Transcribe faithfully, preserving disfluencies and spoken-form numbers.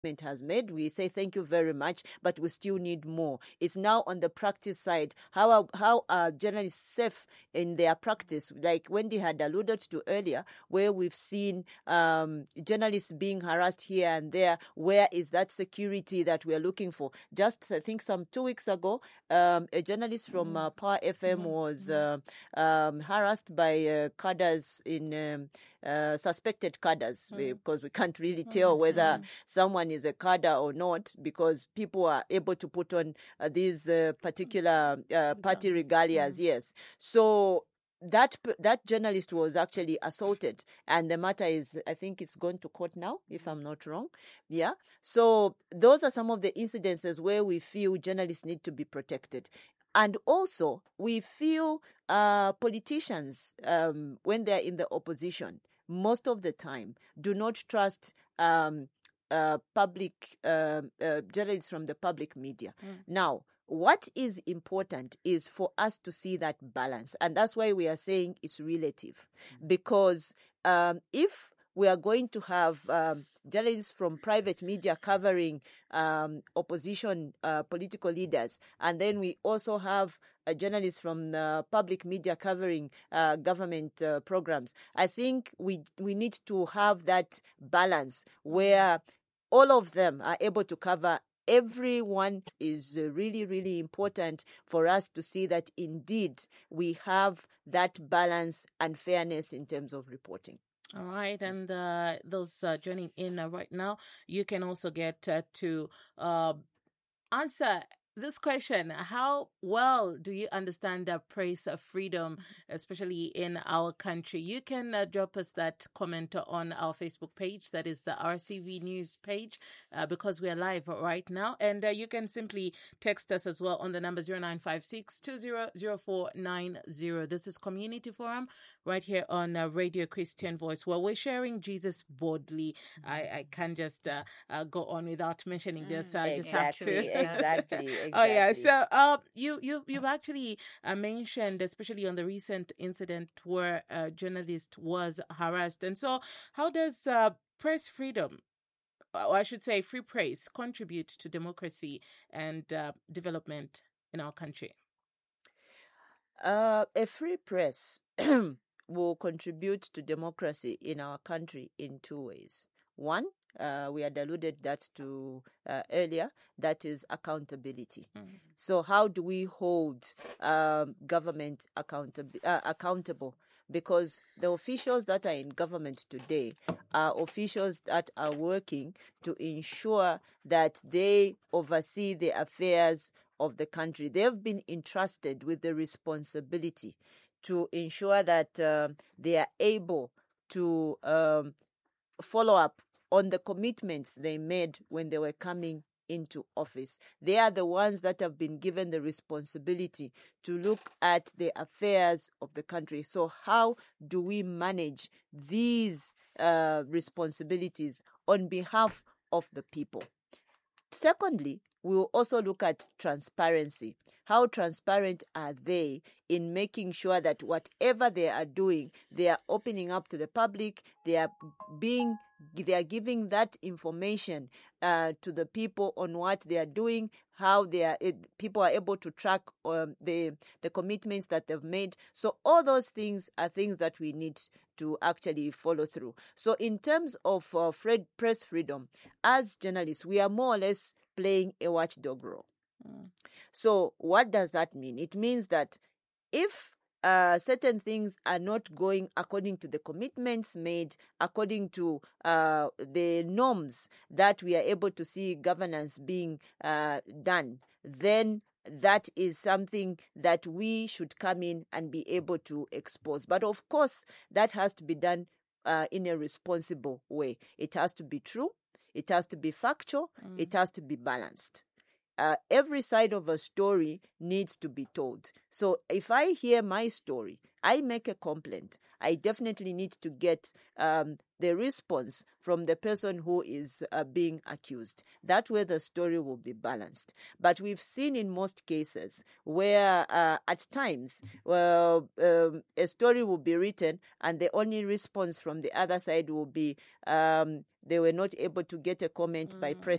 has made. We say thank you very much, but we still need more. It's now on the practice side. How are, how are journalists safe in their practice? Like Wendy had alluded to earlier, where we've seen um, journalists being harassed here and there. Where is that security that we're looking for? Just, I think, some two weeks ago, um, a journalist from uh, Power F M was uh, um, harassed by uh, cadres in um, uh, suspected cadres, mm. because we can't really tell whether mm. someone is a cadre or not, because people are able to put on uh, these uh, particular uh, party regalias. Mm. Yes. So that that journalist was actually assaulted, and the matter is, I think it's gone to court now, if I'm not wrong. Yeah. So those are some of the incidences where we feel journalists need to be protected. And also, we feel uh, politicians, um, when they're in the opposition, most of the time, do not trust um, uh, public uh, uh, journalists from the public media. Mm. Now, what is important is for us to see that balance. And that's why we are saying it's relative. Mm. Because um, if we are going to have um, journalists from private media covering um, opposition uh, political leaders, and then we also have uh, journalists from uh, public media covering uh, government uh, programs, I think we we need to have that balance where all of them are able to cover everyone. Is really, really important for us to see that indeed we have that balance and fairness in terms of reporting. All right, and uh, those uh, joining in uh, right now, you can also get uh, to uh, answer this question. How well do you understand the praise of freedom, especially in our country? You can uh, drop us that comment on our Facebook page. That is the R C V News page, uh, because we are live right now. And uh, you can simply text us as well on the number zero nine five six two zero zero four nine zero. This is Community Forum right here on uh, Radio Christian Voice, where we're sharing Jesus boldly. I, I can't just uh, uh, go on without mentioning this. I exactly, just have to. exactly, exactly. Oh yeah. So uh, you you you've actually uh, mentioned, especially on the recent incident where a journalist was harassed, and so how does uh, press freedom, or I should say free press, contribute to democracy and uh, development in our country? Uh, a free press will contribute to democracy in our country in two ways. One, uh, we had alluded that to uh, earlier, that is accountability. Mm-hmm. So how do we hold um, government accountab- uh, accountable? Because the officials that are in government today are officials that are working to ensure that they oversee the affairs of the country. They've been entrusted with the responsibility to ensure that uh, they are able to um, follow up on the commitments they made when they were coming into office. They are the ones that have been given the responsibility to look at the affairs of the country. So how do we manage these uh, responsibilities on behalf of the people? Secondly, we will also look at transparency. How transparent are they in making sure that whatever they are doing, they are opening up to the public, they are being, they are giving that information uh, to the people on what they are doing, how they are, it, people are able to track um, the the commitments that they've made. So all those things are things that we need to actually follow through. So in terms of uh, Fred, press freedom, as journalists, we are more or less playing a watchdog role. Mm. So what does that mean? It means that if uh, certain things are not going according to the commitments made, according to uh, the norms that we are able to see governance being uh, done, then that is something that we should come in and be able to expose. But of course, that has to be done uh, in a responsible way. It has to be true. It has to be factual. Mm. It has to be balanced. Uh, every side of a story needs to be told. So if I hear my story, I make a complaint, I definitely need to get um, the response from the person who is uh, being accused. That way the story will be balanced. But we've seen in most cases where uh, at times well, um, a story will be written and the only response from the other side will be um, they were not able to get a comment by pressing